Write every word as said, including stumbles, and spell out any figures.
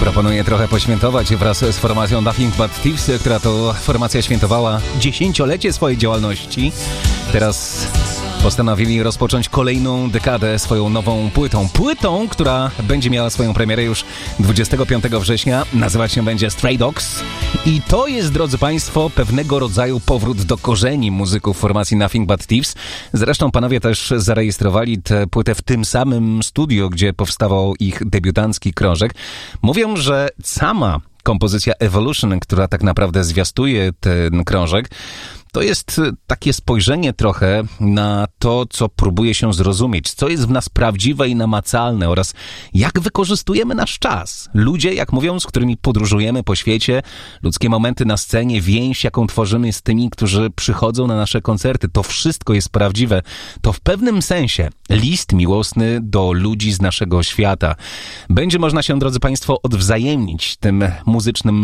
Proponuję trochę poświętować wraz z formacją Nothing But Thieves, która to formacja świętowała dziesięciolecie swojej działalności. Teraz postanowili rozpocząć kolejną dekadę swoją nową płytą. Płytą, która będzie miała swoją premierę już dwudziestego piątego września. Nazywać się będzie Stray Dogs. I to jest, drodzy Państwo, pewnego rodzaju powrót do korzeni muzyków formacji Nothing But Thieves. Zresztą panowie też zarejestrowali tę płytę w tym samym studiu, gdzie powstawał ich debiutancki krążek. Mówią, że sama kompozycja Evolution, która tak naprawdę zwiastuje ten krążek, to jest takie spojrzenie trochę na to, co próbuje się zrozumieć, co jest w nas prawdziwe i namacalne oraz jak wykorzystujemy nasz czas. Ludzie, jak mówią, z którymi podróżujemy po świecie, ludzkie momenty na scenie, więź, jaką tworzymy z tymi, którzy przychodzą na nasze koncerty. To wszystko jest prawdziwe. To w pewnym sensie list miłosny do ludzi z naszego świata. Będzie można się, drodzy Państwo, odwzajemnić tym muzycznym